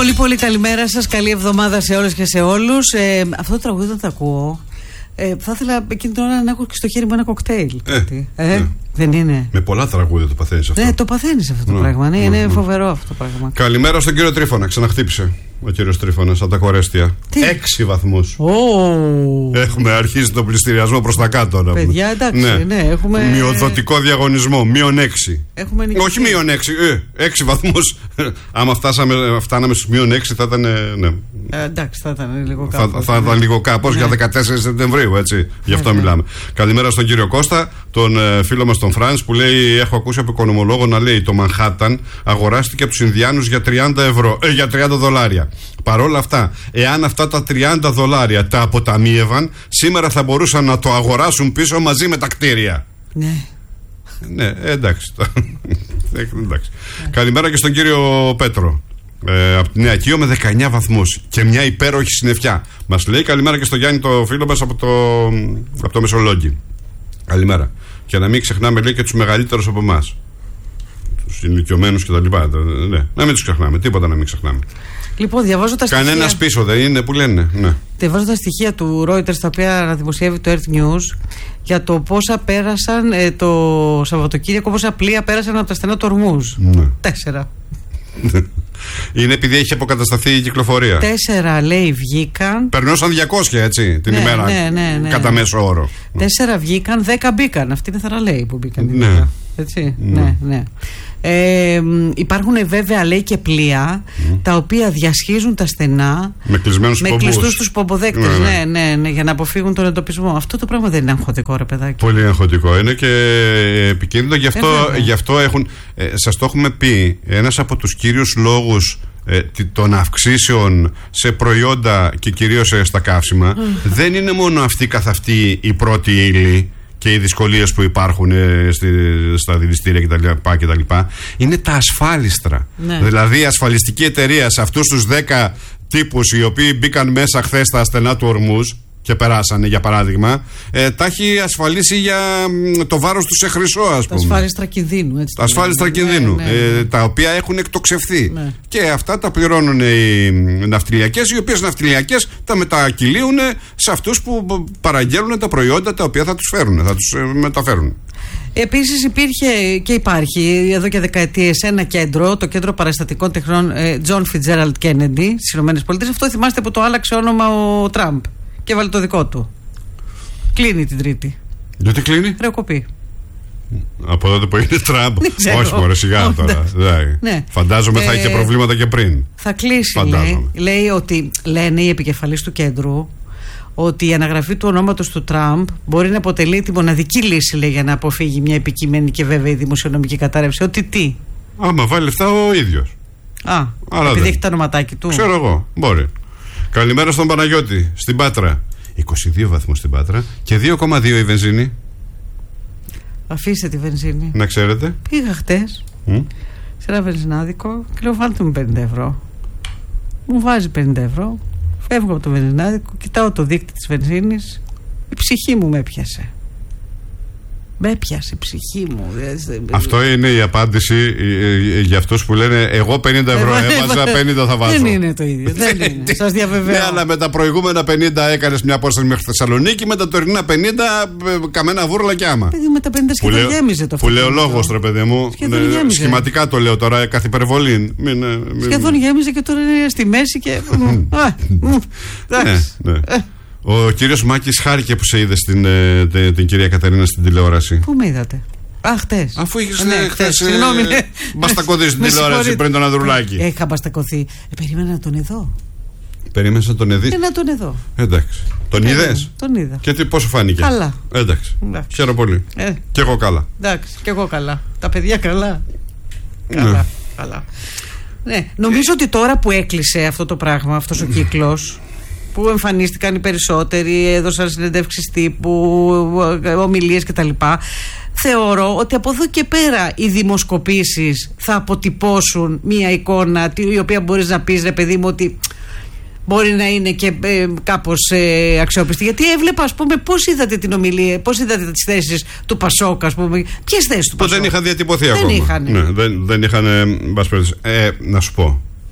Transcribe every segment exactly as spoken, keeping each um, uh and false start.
Πολύ πολύ καλημέρα σας, καλή εβδομάδα σε όλες και σε όλους. ε, Αυτό το τραγούδι δεν το ακούω. ε, Θα ήθελα εκείνη την ώρα να έχω και στο χέρι μου ένα κοκτέιλ. ε, ε, ε, Δεν είναι? Με πολλά τραγούδια το παθαίνεις αυτό. Ναι, το παθαίνεις αυτό το ναι, πράγμα. Ναι, ναι, είναι ναι. φοβερό αυτό το πράγμα. Καλημέρα στον κύριο Τρίφωνα, ξαναχτύπησε ο κύριος Τρίφωνας από τα Κορέστια. Τι? Έξι βαθμούς. Oh. Έχουμε αρχίσει τον πληστηριασμό προς τα κάτω. Παιδιά, εντάξει, ναι. Ναι, έχουμε... Μειοδοτικό διαγωνισμό, μείον έξι. Έχουμε Όχι μείον έξι, ε, έξι βαθμούς. Άμα φτάσαμε, φτάναμε στους μείον έξι θα ήταν. Ναι. Ε, εντάξει, θα ήταν λίγο κάπως. Θα, θα ήταν λίγο κάπως ναι. Για δεκατέσσερις Σεπτεμβρίου, έτσι. Γι' αυτό ναι, μιλάμε. Ναι. Καλημέρα στον κύριο Κώστα, τον ε, φίλο μας τον Φρανς, που λέει: έχω ακούσει από οικονομολόγο να λέει το Μανχάταν αγοράστηκε από τους Ινδιάνους για τριάντα ευρώ, ε, για τριάντα δολάρια. Παρ' όλα αυτά, εάν αυτά τα τριάντα δολάρια τα αποταμίευαν, σήμερα θα μπορούσαν να το αγοράσουν πίσω μαζί με τα κτίρια. Ναι. Ναι, εντάξει. εντάξει. Ναι. Καλημέρα και στον κύριο Πέτρο. Ε, από τη Νέα Κείο με δεκαεννιά βαθμούς και μια υπέροχη συννεφιά. Μας λέει καλημέρα και στον Γιάννη, το φίλο μας από το, από το Μεσολόγγι. Καλημέρα. Και να μην ξεχνάμε, λέει, και τους μεγαλύτερους από εμάς. Τους ηλικιωμένους κτλ. Ναι, να μην τους ξεχνάμε, τίποτα να μην ξεχνάμε. Λοιπόν, διαβάζω τα στοιχεία. Κανένας πίσω δεν είναι που λένε. Ναι. Διαβάζω τα στοιχεία του Reuters, τα οποία αναδημοσιεύει το Earth News, για το πόσα πέρασαν ε, το Σαββατοκύριακο, πόσα πλοία πέρασαν από τα στενά του Ορμούζ. Ναι. Τέσσερα. Είναι επειδή έχει αποκατασταθεί η κυκλοφορία. Τέσσερα, λέει, βγήκαν. Περνούσαν διακόσια, έτσι, την ναι, ημέρα. Ναι, ναι, ναι, κατά μέσο όρο. Τέσσερα βγήκαν, δέκα μπήκαν. Αυτή είναι θαραλέοι που μπήκαν. Ναι. Έτσι. Ναι, ναι. ναι. Ε, υπάρχουν βέβαια, λέει, και πλοία mm. τα οποία διασχίζουν τα στενά με κλεισμένους με κλειστούς τους πομποδέκτες. Ναι, ναι, ναι, ναι, για να αποφύγουν τον εντοπισμό. Αυτό το πράγμα δεν είναι αγχωτικό, ρε παιδάκι? Πολύ αγχωτικό είναι και επικίνδυνο. Γι' αυτό, ε, γι αυτό έχουν. Ε, σας το έχουμε πει. Ένας από τους κύριους λόγους ε, των αυξήσεων σε προϊόντα και κυρίως ε, στα καύσιμα mm. δεν είναι μόνο αυτή καθ' αυτή η πρώτη ύλη και οι δυσκολίες που υπάρχουν ε, στη, στα δηληστήρια κτλ. Είναι τα ασφάλιστρα. Ναι. Δηλαδή η ασφαλιστική εταιρεία σε αυτούς τους δέκα τύπους οι οποίοι μπήκαν μέσα χθες στα στενά του Ορμούζ και περάσανε, για παράδειγμα, ε, τα έχει ασφαλίσει για μ, το βάρος του σε χρυσό, ας πούμε. Τα ασφάλιστρα κινδύνου, έτσι. Τα ασφάλιστρα κινδύνου, ναι, ναι, ναι. Ε, τα οποία έχουν εκτοξευθεί. Ναι. Και αυτά τα πληρώνουν οι ναυτιλιακές, οι οποίες ναυτιλιακές τα μετακυλίουν σε αυτούς που παραγγέλνουν τα προϊόντα τα οποία θα τους φέρουν, θα τους ε, μεταφέρουν. Επίσης υπήρχε και υπάρχει εδώ και δεκαετίες ένα κέντρο, το Κέντρο Παραστατικών Τεχνών ε, John Fitzgerald Kennedy στις ΗΠΑ. Αυτό θυμάστε που το άλλαξε όνομα ο Τραμπ και βάλει το δικό του. Κλείνει την Τρίτη. Γιατί κλείνει? Χρεοκοπεί. Από τότε που είναι Τραμπ. Όχι, μωρέ, σιγά τώρα. Ναι. Φαντάζομαι θα είχε προβλήματα και πριν. Θα κλείσει, λέει. Λέει ότι, λένε οι επικεφαλής του κέντρου, ότι η αναγραφή του ονόματος του Τραμπ μπορεί να αποτελεί τη μοναδική λύση, λέει, για να αποφύγει μια επικείμενη και βέβαιη δημοσιονομική κατάρρευση. Ότι τι? Άμα βάλει λεφτά ο ίδιος. Α, άρα επειδή δεν έχει το ονοματάκι του. Ξέρω εγώ, μπορεί. Καλημέρα στον Παναγιώτη, στην Πάτρα. είκοσι δύο βαθμούς στην Πάτρα και δύο κόμμα δύο η βενζίνη. Αφήστε τη βενζίνη. Να ξέρετε. Πήγα χτες mm. σε ένα βενζινάδικο και λέω βάλτε μου πενήντα ευρώ. Μου βάζει πενήντα ευρώ. Φεύγω από το βενζινάδικο, κοιτάω το δείκτη της βενζίνης. Η ψυχή μου με έπιασε. Με έπιασε η ψυχή μου. Αυτό είναι η απάντηση για αυτούς που λένε εγώ πενήντα ευρώ έβαζα, πενήντα θα βάζω. Δεν είναι το ίδιο. Δεν είναι. Σας διαβεβαιώ. Ναι, αλλά με τα προηγούμενα πενήντα έκανες μια απόσταση μέχρι Θεσσαλονίκη, με τα τωρινά πενήντα καμένα βούρλα και άμα. Με τα πενήντα σχεδόν γέμιζε το αυτό. Που λέω λόγος, ρε παιδί μου. Σχηματικά το λέω τώρα, καθ' υπερβολή. Σχεδόν γέμιζε και τώρα είναι στη μέση και. Ο κύριος Μάκης χάρηκε που σε είδε στην, ε, τε, την κυρία Κατερίνα στην τηλεόραση. Πού με είδατε? Α, χτες. Αφού είχες ναι, ε, χτες ε, ναι. μπαστακωθεί στην τηλεόραση πριν τον Ανδρουλάκη. Είχα μπαστακωθεί. Ε, περίμενα να τον εδώ. Περίμενες να τον εδείς? Ε, να τον εδώ. Εντάξει. Τον ε, είδες? Τον είδα. Και τι, πόσο φάνηκε? Καλά. Εντάξει. Χαίρομαι πολύ. Ε. Και εγώ καλά. Εντάξει. Και εγώ καλά. Τα παιδιά καλά. Καλά. Ναι. Καλά. Ναι. Νομίζω ότι τώρα που έκλεισε αυτό το πράγμα, αυτός ο κύκλος, που εμφανίστηκαν οι περισσότεροι, έδωσαν συνεντεύξεις τύπου, ομιλίες κτλ. Θεωρώ ότι από εδώ και πέρα οι δημοσκοπήσεις θα αποτυπώσουν μία εικόνα η οποία μπορείς να πεις, ρε παιδί μου, ότι μπορεί να είναι και ε, κάπως ε, αξιόπιστη. Γιατί έβλεπα, ας πούμε, πώς είδατε την ομιλία, πώς είδατε τις θέσεις του Πασόκ, ας πούμε. Ποιες θέσεις του Πασόκ? Δεν είχαν διατυπωθεί δεν ακόμα. Είχαν. Ναι, δεν, δεν είχαν. Ε, ε, να σου πω.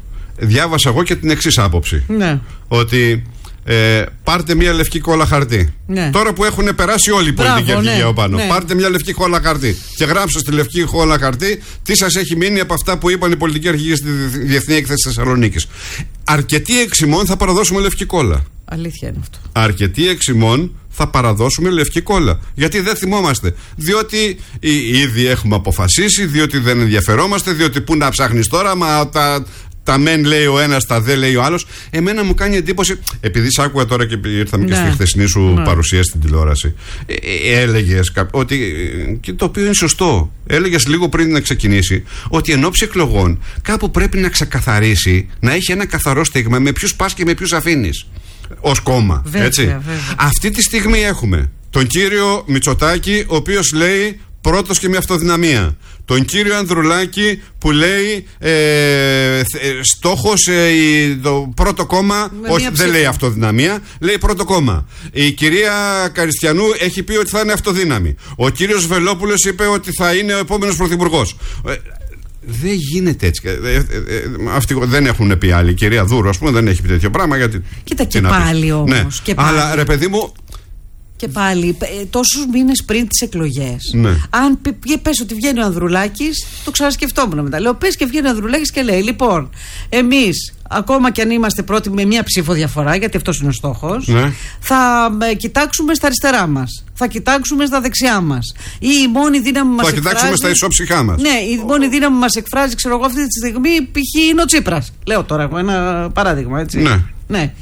διάβασα εγώ και την εξής άποψη. Ναι. Ότι ε, πάρτε μια λευκή κόλλα χαρτί. Ναι. Τώρα που έχουν περάσει όλοι οι πολιτικοί αρχηγοί από πάνω, ναι. πάρτε μια λευκή κόλλα χαρτί και γράψτε στη λευκή κόλλα χαρτί τι σας έχει μείνει από αυτά που είπαν οι πολιτικοί αρχηγοί στη Διεθνή Έκθεση Θεσσαλονίκης. Αρκετοί εξημών θα παραδώσουμε λευκή κόλλα. Αλήθεια είναι αυτό. Αρκετοί εξημών θα παραδώσουμε λευκή κόλλα. Γιατί δεν θυμόμαστε. Διότι ήδη έχουμε αποφασίσει, διότι δεν ενδιαφερόμαστε, διότι πού να ψάχνεις τώρα, μα τα. Τα μεν λέει ο ένας, τα δε λέει ο άλλος. Εμένα μου κάνει εντύπωση, επειδή σ' άκουγα τώρα και ήρθαμε ναι. και στη χθεσινή σου ναι. παρουσία στην τηλεόραση, ε, ε, έλεγες ότι, και το οποίο είναι σωστό, έλεγες λίγο πριν να ξεκινήσει, ότι εν ώψη εκλογών κάπου πρέπει να ξεκαθαρίσει, να έχει ένα καθαρό στίγμα με ποιους πας και με ποιους αφήνεις ως κόμμα. Βέβαια, έτσι. βέβαια. Αυτή τη στιγμή έχουμε τον κύριο Μητσοτάκη, ο οποίος λέει πρώτος και με αυτοδυναμία. Τον κύριο Ανδρουλάκη που λέει ε, ε, στόχος ε, το πρώτο κόμμα, όχι δεν λέει αυτοδυναμία, λέει πρώτο κόμμα. Η κυρία Καριστιανού έχει πει ότι θα είναι αυτοδύναμη. Ο κύριος Βελόπουλος είπε ότι θα είναι ο επόμενος πρωθυπουργός. Ε, δεν γίνεται έτσι. Ε, ε, ε, αυτοί δεν έχουν πει άλλοι. Η κυρία Δούρου, ας πούμε, δεν έχει πει τέτοιο πράγμα. Γιατί, κοίτα και πάλι όμως. Ναι. Και πάλι. Αλλά ρε παιδί μου. Και πάλι, τόσους μήνες πριν τις εκλογές, ναι. αν πες ότι βγαίνει ο Ανδρουλάκης, το ξανασκεφτόμουν μετά. Λέω, πες και βγαίνει ο Ανδρουλάκης και λέει: λοιπόν, εμείς, ακόμα κι αν είμαστε πρώτοι με μία ψήφο διαφορά, γιατί αυτός είναι ο στόχος, ναι. θα ε, κοιτάξουμε στα αριστερά μας. Θα κοιτάξουμε στα δεξιά μας. Ή η μόνη δύναμη που μας εκφράζει. Θα κοιτάξουμε στα ισόψυχά μας. Ναι, η μόνη δύναμη που μας εκφράζει, ξέρω εγώ, αυτή τη στιγμή, π.χ. είναι ο Τσίπρας. Λέω τώρα ένα παράδειγμα, έτσι. Ναι. ναι.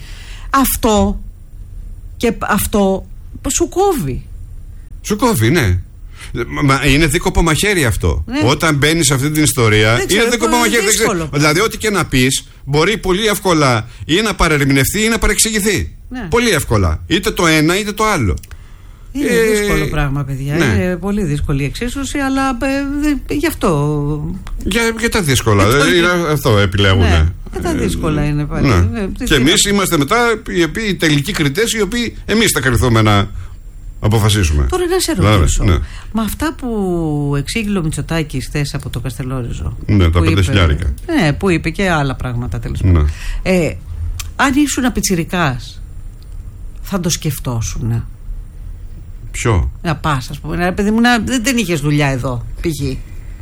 Αυτό και αυτό. Σου κόβει. Σου κόβει, ναι. Μα είναι δίκοπο μαχαίρι αυτό. Ναι. Όταν μπαίνει σε αυτή την ιστορία, δεν είναι δίκοπο μαχαίρι. Δεν δηλαδή, ό,τι και να πεις, μπορεί πολύ εύκολα ή να παρερμηνευτεί ή να παρεξηγηθεί. Ναι. Πολύ εύκολα. Είτε το ένα είτε το άλλο. Είναι ε, δύσκολο πράγμα, παιδιά. Ναι. Είναι πολύ δύσκολη η εξίσωση, αλλά ε, γι' αυτό. Για, για τα δύσκολα. ε, αυτό επιλέγουν. Ναι. Για τα δύσκολα είναι πάλι. Ναι. Ναι. Και εμείς είμαστε μετά οι, οι τελικοί κριτές, οι οποίοι εμείς θα κρυθούμε να αποφασίσουμε. Τώρα να σε ρωτήσω. Ναι. Με αυτά που εξήγηλε ο Μητσοτάκης χθες από το Καστελόριζο. Ναι, τα πέντε χιλιάρικα. Ναι, που είπε και άλλα πράγματα τέλος πάντων. Ναι. Ε, αν ήσουν πιτσιρικάς, θα το σκεφτόσουν. Ποιο? Να πας, ας πούμε. Ένα παιδί μου, να, δεν, δεν είχες δουλειά εδώ, π.χ.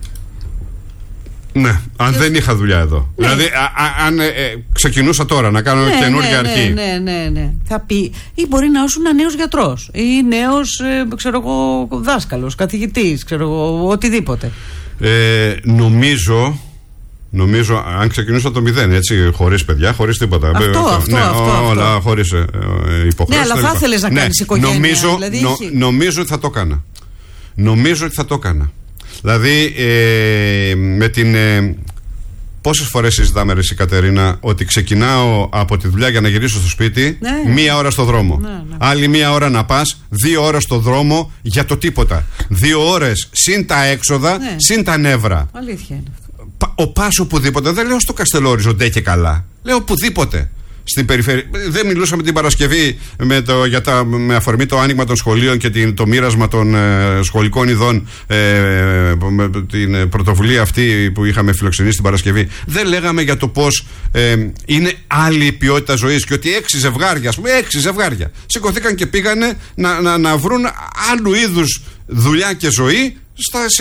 Ναι, αν και... δεν είχα δουλειά εδώ. Ναι. Δηλαδή, α, α, αν ε, ε, ξεκινούσα τώρα να κάνω ναι, καινούργια ναι, αρχή. Ναι, ναι, ναι, ναι. Θα πει, ή μπορεί να ήσουν νέος γιατρός, ή νέος, ε, ξέρω εγώ, δάσκαλος, καθηγητής, ξέρω εγώ, οτιδήποτε. Ε, νομίζω. Νομίζω, αν ξεκινούσα το μηδέν, έτσι, χωρίς παιδιά, χωρίς τίποτα. Αυτό, αυτό, αυτό, ναι, αυτό, όλα αυτό. Χωρίς ε, υποχρέωση. Ναι, αλλά θα ήθελες να ναι, κάνεις οικογένεια. Νομίζω, δηλαδή, νο, νομίζω ότι θα το έκανα. Νομίζω ότι θα το έκανα. Δηλαδή, ε, με την. Ε, πόσες φορές συζητάμε, ρε, εσύ, Κατερίνα, ότι ξεκινάω από τη δουλειά για να γυρίσω στο σπίτι, ναι, μία ώρα στο δρόμο. Ναι, ναι. Άλλη μία ώρα να πας, δύο ώρες στο δρόμο για το τίποτα. Δύο ώρες συν τα έξοδα, ναι, συν τα νεύρα. Αλήθεια είναι αυτό. Ο πας οπουδήποτε, δεν λέω στο Καστελόριζο ντε και καλά. Λέω οπουδήποτε στην περιφέρεια. Δεν μιλούσαμε την Παρασκευή με, το, για τα, με αφορμή το άνοιγμα των σχολείων και την, το μοίρασμα των ε, σχολικών ειδών, ε, με την πρωτοβουλία αυτή που είχαμε φιλοξενήσει την Παρασκευή. Δεν λέγαμε για το πώς ε, είναι άλλη η ποιότητα ζωής και ότι έξι ζευγάρια, ας πούμε, έξι ζευγάρια σηκωθήκαν και πήγανε να, να, να βρουν άλλου είδους δουλειά και ζωή στα, σε,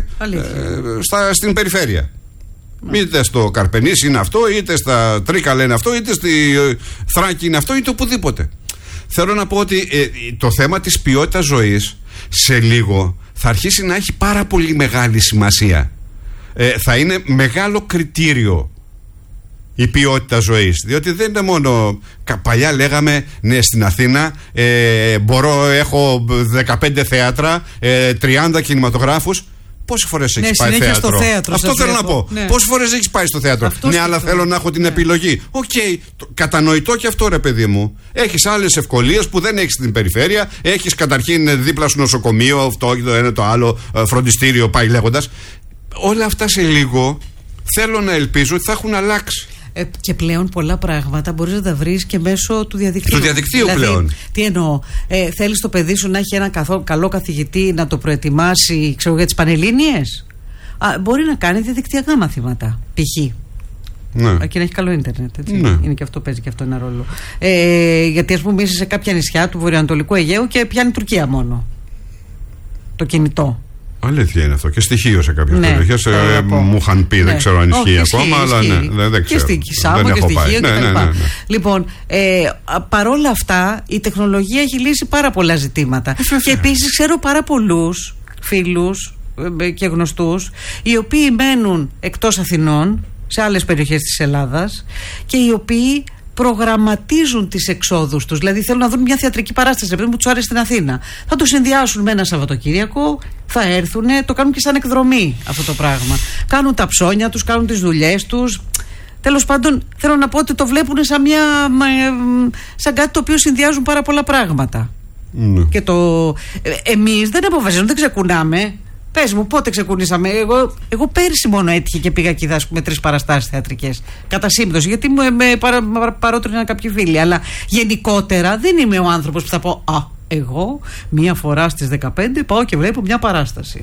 ε, στα, στην περιφέρεια. Ναι. Είτε στο Καρπενήσι είναι αυτό, είτε στα Τρίκαλα είναι αυτό, είτε στη Θράκη είναι αυτό, είτε οπουδήποτε. Θέλω να πω ότι ε, το θέμα της ποιότητας ζωής σε λίγο θα αρχίσει να έχει πάρα πολύ μεγάλη σημασία. Ε, θα είναι μεγάλο κριτήριο η ποιότητα ζωής. Διότι δεν είναι μόνο. Παλιά λέγαμε, ναι, στην Αθήνα ε, μπορώ, έχω δεκαπέντε θέατρα, ε, τριάντα κινηματογράφους. Πόσες φορές έχεις ναι, πάει θέατρο? Στο θέατρο? Αυτό θέλω να πω. Ναι. Πόσες φορές έχεις πάει στο θέατρο? Αυτό ναι, αλλά θέλω να έχω την ναι. επιλογή. Οκ, okay, κατανοητό και αυτό, ρε παιδί μου. Έχεις άλλες ευκολίες που δεν έχεις στην περιφέρεια. Έχεις καταρχήν δίπλα σου νοσοκομείο, αυτό και το ένα το άλλο, φροντιστήριο, πάει λέγοντας. Όλα αυτά σε λίγο θέλω να ελπίζω ότι θα έχουν αλλάξει. Ε, και πλέον πολλά πράγματα μπορείς να τα βρεις και μέσω του διαδικτύου. Του διαδικτύου δηλαδή, πλέον. Τι εννοώ, ε, θέλεις το παιδί σου να έχει ένα καθό, καλό καθηγητή να το προετοιμάσει, ξέρω, για τις Πανελλήνιες. Α, μπορεί να κάνει διαδικτυακά μαθήματα, π.χ. Ναι. Εκεί να έχει καλό ίντερνετ. Έτσι. Ναι. Είναι και αυτό, παίζει και αυτό ένα ρόλο. Ε, γιατί, ας πούμε, είσαι σε κάποια νησιά του βορειοανατολικού Αιγαίου και πιάνει Τουρκία μόνο το κινητό. Αλήθεια είναι αυτό. Και στοιχείο σε κάποιες ναι, περιοχές. Ε, μου είχαν πει, ναι. δεν ξέρω αν ισχύει ακόμα, ισχύει, αλλά ισχύει. ναι, δεν ξέρω. Και στη Σάμο και στοιχείο ναι, κτλ. Ναι, ναι, ναι. Λοιπόν, ε, παρόλα αυτά, η τεχνολογία έχει λύσει πάρα πολλά ζητήματα. Ε, και επίσης ξέρω πάρα πολλούς φίλους ε, και γνωστούς, οι οποίοι μένουν εκτός Αθηνών, σε άλλες περιοχές της Ελλάδας, και οι οποίοι προγραμματίζουν τις εξόδους τους. Δηλαδή θέλουν να δουν μια θεατρική παράσταση, επειδή μου τους άρεσε στην Αθήνα. Θα το συνδυάσουν με ένα Σαββατοκύριακο, θα έρθουν, το κάνουν και σαν εκδρομή αυτό το πράγμα. Κάνουν τα ψώνια τους, κάνουν τις δουλειές τους. Τέλος πάντων, θέλω να πω ότι το βλέπουν σαν, μια, σαν κάτι το οποίο συνδυάζουν πάρα πολλά πράγματα. Mm. Και το, ε, εμείς δεν αποφασίζουμε, δεν ξεκουνάμε. Πες μου, πότε ξεκουνήσαμε? Εγώ, εγώ πέρσι μόνο έτυχε και πήγα εκεί με τρεις παραστάσεις θεατρικές. Κατά σύμπτωση, γιατί με, με παρα, παρότριναν κάποιοι φίλοι. Αλλά γενικότερα δεν είμαι ο άνθρωπος που θα πω «Α, εγώ μία φορά στις δεκαπέντε πάω και βλέπω μια παράσταση».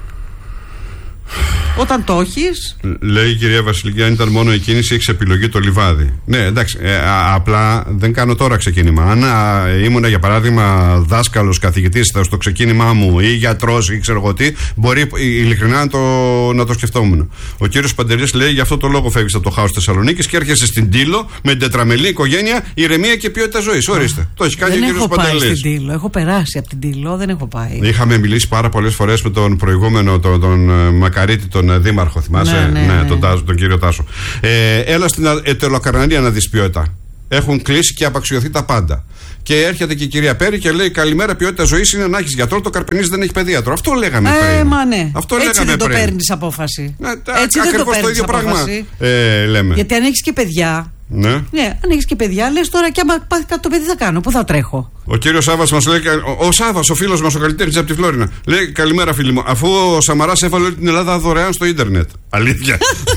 Όταν το έχεις. Λέει η κυρία Βασιλική, αν ήταν μόνο η κίνηση, έχεις επιλογή το λιβάδι. Ναι, εντάξει. Ε, α, απλά δεν κάνω τώρα ξεκίνημα. Αν α, ήμουν για παράδειγμα δάσκαλος, καθηγητής στο ξεκίνημά μου ή γιατρός ή ξέρω εγώ τι, μπορεί ειλικρινά να το, να το σκεφτόμουν. Ο κύριος Παντελής λέει: γι' αυτό το λόγο φεύγεις από το χάος Θεσσαλονίκης και έρχεσαι στην Τήλο με την τετραμελή οικογένεια, ηρεμία και ποιότητα ζωής. Ορίστε. Το έχει κάνει ο κύριος Παντελής. Δεν έχω πάει στην Τήλο. Έχω περάσει από την Τήλο, δεν έχω πάει. Είχαμε μιλήσει πάρα πολλές φορές με τον προηγούμενο, τον, τον Μακαρίτη, τον δήμαρχο, θυμάσαι, ναι, ναι, ναι, ναι. Τον, Τάσο, τον κύριο Τάσο. Ε, έλα στην Ετωλοκαρνανία να δεις ποιότητα. Έχουν κλείσει και απαξιωθεί τα πάντα. Και έρχεται και η κυρία Πέρη και λέει: καλημέρα, ποιότητα ζωής είναι να έχεις γιατρό, το Καρπενήσι δεν έχει παιδίατρο. Αυτό λέγαμε ε, πριν. Μα ναι. Αυτό έτσι λέγαμε δεν το πριν. παίρνεις απόφαση. Ναι, έτσι δεν το παίρνεις ίδιο απόφαση. Πράγμα, ε, λέμε. Γιατί αν έχεις και παιδιά. Ναι. ναι, αν έχεις και παιδιά, λες τώρα και άμα πάθει κάτι το παιδί θα κάνω, πού θα τρέχω. Ο κύριος Σάββας μας λέει: ο, ο Σάββας, ο φίλος μας, ο καλλιτέχνης από τη Φλόρινα, λέει: καλημέρα, φίλοι μου. Αφού ο Σαμαράς έβαλε όλη την Ελλάδα δωρεάν στο ίντερνετ. Αλήθεια.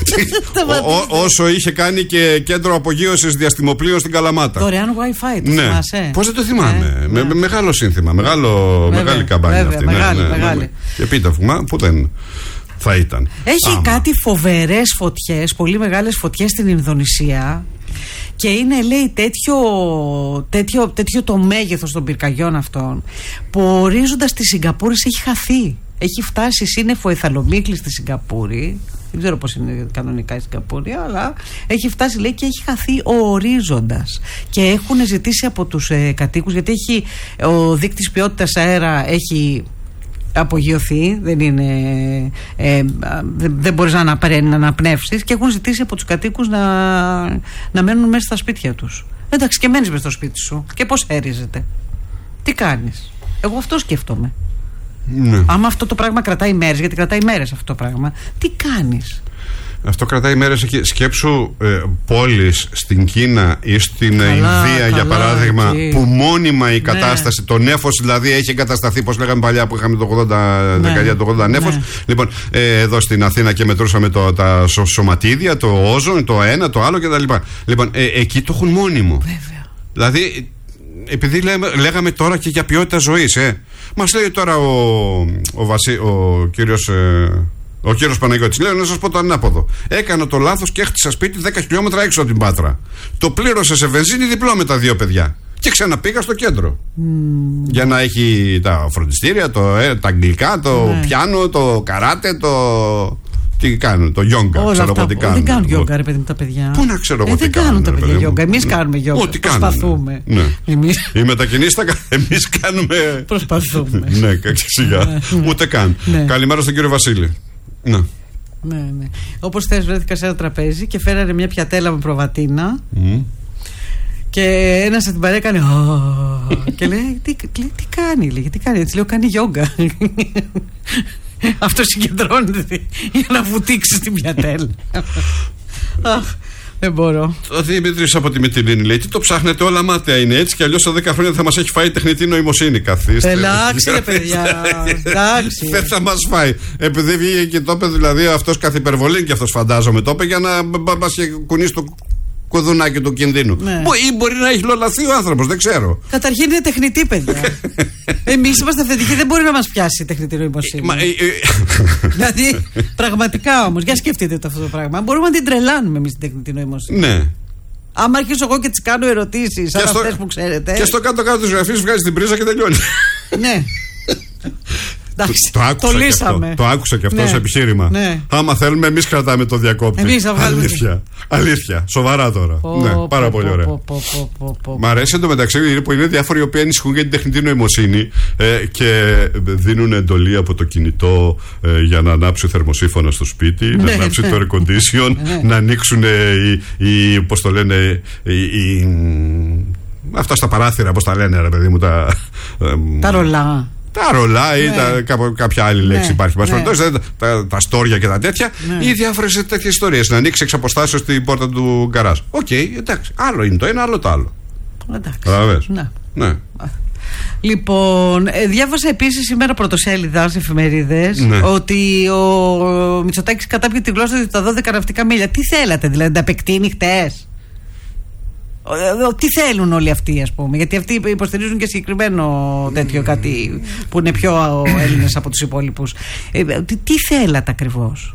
ο, ο, όσο είχε κάνει και κέντρο απογείωσης διαστημοπλοίων στην Καλαμάτα. Δωρεάν Wi-Fi, το ναι. θυμάσαι? Πώς δεν το θυμάμαι. Ε, με, ναι. με, μεγάλο σύνθημα, μεγάλο, βέβαια, μεγάλη καμπάνια βέβαια, αυτή. Μεγάλη, ναι, ναι, μεγάλη. Ναι, ναι. Και επίτευγμα που δεν θα ήταν. Έχει Άμα. κάτι φοβερές φωτιές, πολύ μεγάλες φωτιές στην Ινδονησία. Και είναι, λέει, τέτοιο, τέτοιο, τέτοιο το μέγεθος των πυρκαγιών αυτών, που ο ορίζοντας της Σιγκαπούρης έχει χαθεί. Έχει φτάσει σύννεφο εθαλομίκλη στη Σιγκαπούρη. Δεν ξέρω πώς είναι κανονικά η Σιγκαπούρη, αλλά έχει φτάσει, λέει, και έχει χαθεί ο ορίζοντας. Και έχουν ζητήσει από τους ε, κατοίκους, γιατί έχει, ο δείκτης ποιότητας αέρα έχει απογειωθεί, δεν είναι ε, δεν, δεν μπορείς να, αναπρέ, να αναπνεύσεις, και έχουν ζητήσει από τους κατοίκους να, να μένουν μέσα στα σπίτια τους. Εντάξει, και μένεις μέσα στο σπίτι σου και πώς έρίζεται, τι κάνεις? Εγώ αυτό σκέφτομαι. Ναι. Άμα αυτό το πράγμα κρατάει μέρες, γιατί κρατάει μέρες αυτό το πράγμα, τι κάνεις? Αυτό κρατάει μέρες. Σκέψου ε, πόλεις στην Κίνα ή στην καλά, Ινδία, καλά, για παράδειγμα, εκεί. Που μόνιμα η κατάσταση, ναι. Το νέφος δηλαδή έχει εγκατασταθεί, πώς λέγαμε παλιά που είχαμε το ογδόντα, ναι. δεκαετία του ογδόντα νέφος. Ναι. Λοιπόν, ε, εδώ στην Αθήνα και μετρούσαμε το, τα σω, σωματίδια, το όζον, το ένα, το άλλο κτλ. Λοιπόν, ε, εκεί το έχουν μόνιμο. Βέβαια. Δηλαδή, επειδή λέμε, λέγαμε τώρα και για ποιότητα ζωής, ε. Μας λέει τώρα ο, ο, Βασί, ο κύριος. Ε, Ο κύριος Παναγιώτης λέει: να σας πω το ανάποδο. Έκανα το λάθος και έχτισα σπίτι δέκα χιλιόμετρα έξω από την Πάτρα. Το πλήρωσα σε βενζίνη διπλό με τα δύο παιδιά. Και ξαναπήγα στο κέντρο. Mm. Για να έχει τα φροντιστήρια, το, ε, τα αγγλικά, το ναι. πιάνο, το καράτε, το. Τι κάνουν, το γιόγκα. Ξέρω εγώ τι κάνουν. Δεν κάνουν γιόγκα, ρε παιδί μου, τα παιδιά. Πού να ξέρω εγώ ε, τι δεν κάνουν. κάνουν τα παιδιά γιόγκα. Εμείς κάνουμε γιόγκα. Ό,τι προσπαθούμε. Ναι. Εμείς... Οι μετακινήσεις εμείς κάνουμε. Προσπαθούμε. Ναι, σιγά. Ούτε καν. Καλημέρα στον κύριο Βασίλη. Ναι. Ναι, ναι. Όπως θες, βρέθηκα σε ένα τραπέζι και φέρανε μια πιατέλα με προβατίνα. Mm. Και ένας από την παρέα έκανε. Και λέει: Τι, τι, τι κάνει, λέει, τι κάνει? Έτσι λέω: κάνει γιόγκα. Αυτό συγκεντρώνεται για να βουτήξει την πιατέλα. Δεν μπορώ. Ο Δημήτρης από τη Μυτιλήνη λέει: τι το ψάχνετε, όλα μάταια είναι έτσι, κι αλλιώς σε δέκα χρόνια θα μας έχει φάει τεχνητή νοημοσύνη. Καθίστε. Εντάξει, ρε παιδιά. Εντάξει. Δεν θα μας φάει. Επειδή βγήκε και το είπε, δηλαδή αυτός καθ' υπερβολή, και αυτός φαντάζομαι το είπε για να μας κουνήσει το κουδουνάκι του κινδύνου. Ναι. Μπο, ή μπορεί να έχει λολαθεί ο άνθρωπος, δεν ξέρω. Καταρχήν είναι τεχνητή, παιδιά. Εμείς είμαστε αυθεντικοί, δεν μπορεί να μας πιάσει η τεχνητή νοημοσύνη. Δηλαδή, πραγματικά όμως, για σκεφτείτε το αυτό το πράγμα. Μπορούμε να την τρελάνουμε εμείς την τεχνητή νοημοσύνη. Ναι. Άμα αρχίσω εγώ και τις κάνω ερωτήσεις, σαν αυτές που ξέρετε. Και στο κάτω-κάτω της γραφής βγάζει την πρίζα και τελειώνει. Ναι. Το, το, άκουσα το, και αυτό, το άκουσα και αυτό ναι. ως επιχείρημα. Ναι. Άμα θέλουμε, εμείς κρατάμε το διακόπτη. Εμείς θα βγάλουμε. Αλήθεια. Αλήθεια. Σοβαρά τώρα. Oh, ναι, oh, πάρα oh, πολύ ωραία. Oh, oh, oh, oh, oh. Μ' αρέσει εντωμεταξύ που είναι διάφοροι οι οποίοι ανησυχούν για την τεχνητή νοημοσύνη ε, και δίνουν εντολή από το κινητό ε, για να ανάψει θερμοσύφωνα στο σπίτι, να ανάψει το air condition, να ανοίξουν οι, οι, πώς το λένε, οι, οι, αυτά στα παράθυρα, πώς τα λένε, ρε παιδί μου, τα. Τα ρολά. Τα ρολά ή ναι. τα, κάπου, κάποια άλλη λέξη ναι. υπάρχει. Ναι. Τα, τα, τα στόρια και τα τέτοια ναι. ή διάφορες τέτοιες ιστορίες. Να ανοίξει εξ αποστάσεως την πόρτα του γκαράζ. Οκ, okay, εντάξει. Άλλο είναι το ένα, άλλο το άλλο. Εντάξει. Ναι. ναι. Λοιπόν, διάβασα επίσης σήμερα πρωτοσέλιδα σε εφημερίδες ναι. ότι ο Μητσοτάκης κατάπιε τη γλώσσα του τα δώδεκα ναυτικά μίλια. Τι θέλατε, δηλαδή, να τα επεκτείνει χτες? Τι θέλουν όλοι αυτοί, ας πούμε? Γιατί αυτοί υποστηρίζουν και συγκεκριμένο τέτοιο κάτι που είναι πιο Έλληνες από τους υπόλοιπους. Ε, τι, τι θέλατε ακριβώς?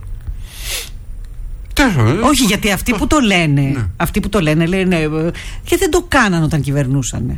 Όχι, γιατί αυτοί που το λένε, ναι. αυτοί που το λένε, λένε και δεν το κάναν όταν κυβερνούσαν.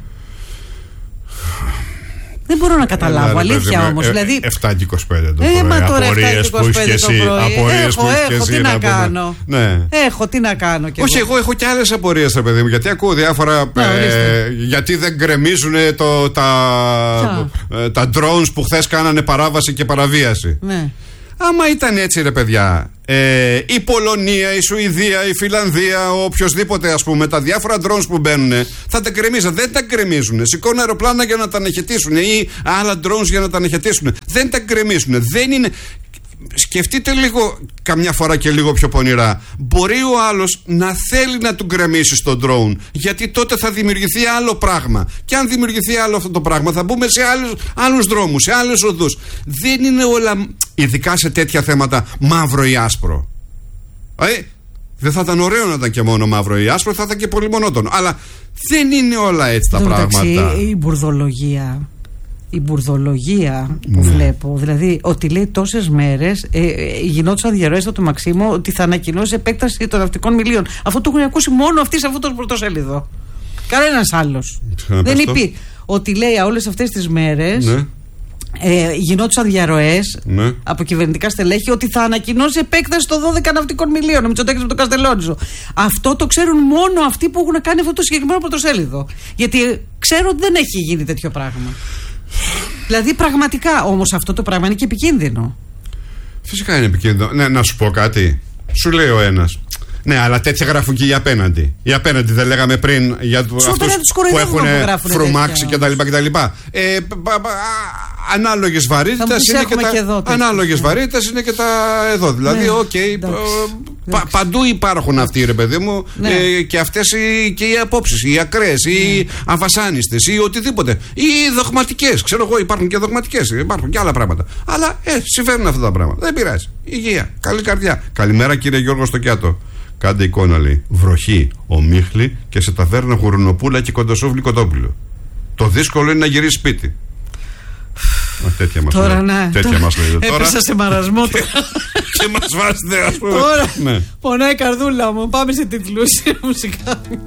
Δεν μπορώ να καταλάβω, ε, αλήθεια όμως. Ε, δηλαδή... εφτά και είκοσι πέντε το πρωί. Ε, μα τώρα απορίες που έχεις και εσύ. Απορίες έχω, που έχεις και έχω, εσύ. τι να κάνω. Ναι. Έχω, τι να κάνω. Κι Όχι, εγώ. εγώ έχω και άλλες απορίες, ρε παιδί μου. Γιατί ακούω διάφορα. Να, ε, γιατί δεν γκρεμίζουν το, τα, ε, τα drones που χθες κάνανε παράβαση και παραβίαση. Ναι. Άμα ήταν έτσι, ρε παιδιά, ε, η Πολωνία, η Σουηδία, η Φιλανδία, ο οποιοσδήποτε, ας πούμε, τα διάφορα drones που μπαίνουν, θα τα γκρεμίζουν. Δεν τα γκρεμίζουν. Σηκώνουν αεροπλάνα για να τα αναχαιτήσουν ή άλλα drones για να τα αναχαιτήσουν. Δεν τα γκρεμίζουν. Δεν είναι. Σκεφτείτε λίγο, καμιά φορά και λίγο πιο πονηρά. Μπορεί ο άλλος να θέλει να του γκρεμίσει στο drone, γιατί τότε θα δημιουργηθεί άλλο πράγμα. Και αν δημιουργηθεί άλλο αυτό το πράγμα, θα μπούμε σε άλλους, άλλους δρόμους, σε άλλες οδούς. Δεν είναι όλα, ειδικά σε τέτοια θέματα, μαύρο ή άσπρο. Ε, δεν θα ήταν ωραίο να ήταν και μόνο μαύρο ή άσπρο, θα ήταν και πολύ μονότονο. Αλλά δεν είναι όλα έτσι τα πράγματα. Η μπουρδολογία. Η μπουρδολογία που ναι. βλέπω, δηλαδή ότι λέει τόσες μέρες ε, ε, γινόντουσαν διαρροές του Μαξίμου ότι θα ανακοινώσει επέκταση των ναυτικών μιλίων. Αυτό το έχουν ακούσει μόνο αυτοί σε αυτό το πρωτοσέλιδο. Κανένας άλλος. Δεν είπε ότι λέει όλες αυτές τις μέρες ναι. ε, γινόντουσαν διαρροές ναι. από κυβερνητικά στελέχη ότι θα ανακοινώσει επέκταση των δώδεκα ναυτικών μιλίων. Ο Μητσοτάκης με τον Καστελόριζο. Αυτό το ξέρουν μόνο αυτοί που έχουν κάνει αυτό το συγκεκριμένο πρωτοσέλιδο. Γιατί ξέρουν ότι δεν έχει γίνει τέτοιο πράγμα. Δηλαδή πραγματικά όμως αυτό το πράγμα είναι και επικίνδυνο. Φυσικά είναι επικίνδυνο. Ναι, να σου πω κάτι. Σου λέει ο ένας. Ναι, αλλά τέτοια γράφουν και οι απέναντι. Οι απέναντι δεν λέγαμε πριν για του αυτούς που έχουν φρουμάξει κτλ. Ε, ανάλογες βαρύτητες είναι και τα εδώ, ανάλογες βαρύτητες είναι και τα εδώ. Δηλαδή, οκ, okay, πα, παντού υπάρχουν αυτοί, ρε παιδί μου, ναι. ε, και αυτές οι, και οι απόψεις, οι ακραίες, ναι. οι αβασάνιστες ή οτιδήποτε. Ή δογματικές. Ξέρω εγώ, υπάρχουν και δογματικές, υπάρχουν και άλλα πράγματα. Αλλά ε, συμβαίνουν αυτά τα πράγματα. Δεν πειράζει. Υγεία, καλή καρδιά. Καλημέρα, κύριε Γιώργο Στοκιάτο. Κάντε εικόνα, λέει. Βροχή, ομίχλη και σε ταβέρνα γουρουνοπούλα και κοντοσούβλι κοτόπουλο. Το δύσκολο είναι να γυρίσει σπίτι. Α, τέτοια μας τώρα, λέει. Ναι, τέτοια μας λέει. Τώρα έπεσα σε μαρασμό και, και μας βάζετε, ας πούμε. Τώρα ναι. πονάει η καρδούλα μου. Πάμε σε τίτλους μουσικά.